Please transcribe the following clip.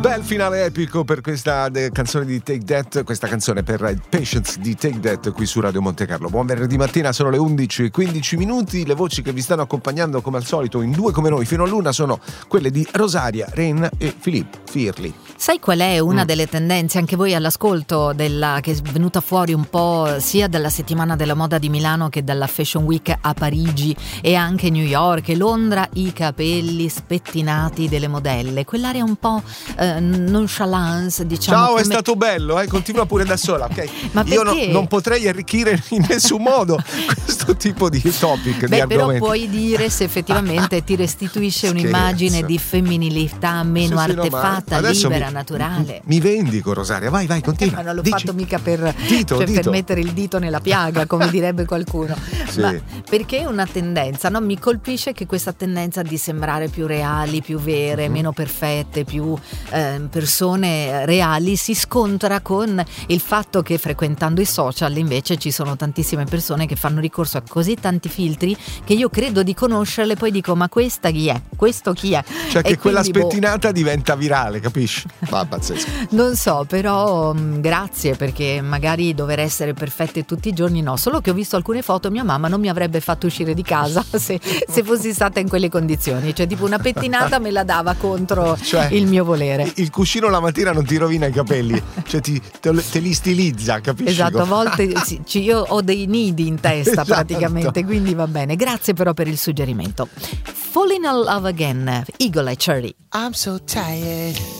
Bel finale epico per questa canzone di Take That, questa canzone per Patience di Take That qui su Radio Monte Carlo. Buon venerdì mattina, sono le 11:15. Le voci che vi stanno accompagnando come al solito in due come noi fino all'una sono quelle di Rosaria, Ren e Filippo Firli. Sai qual è una delle tendenze, anche voi all'ascolto, che è venuta fuori un po' sia dalla settimana della moda di Milano che dalla Fashion Week a Parigi e anche New York e Londra? I capelli spettinati delle modelle, quell'area un po' nonchalance, diciamo. Ciao, come... è stato bello, continua pure da sola, ok? Ma io non potrei arricchire in nessun modo questo tipo di topic, di argomenti. Però puoi dire se effettivamente ti restituisce un'immagine di femminilità meno artefatta, libera, naturale. Mi vendico, Rosaria, vai, continua. Ma non l'ho Dici. fatto mica per mettere il dito nella piaga, come direbbe qualcuno. Sì. Ma perché è una tendenza, no? Mi colpisce che questa tendenza di sembrare più reali, più vere, meno perfette, più persone reali si scontra con il fatto che frequentando i social invece ci sono tantissime persone che fanno ricorso a così tanti filtri che io credo di conoscerle, poi dico ma questa chi è? Questo chi è? Cioè che quella spettinata diventa virale, capisci? Va, pazzesco. Non so, però grazie, perché magari dover essere perfette tutti i giorni no, solo che ho visto alcune foto, mia mamma non mi avrebbe fatto uscire di casa se fossi stata in quelle condizioni, cioè tipo una pettinata me la dava contro il mio volere. Il cuscino la mattina non ti rovina i capelli, cioè te li stilizza, capisci? Esatto, a volte io ho dei nidi in testa praticamente, quindi va bene. Grazie però per il suggerimento. Falling in Love Again, Eagle e Cherry. I'm so tired.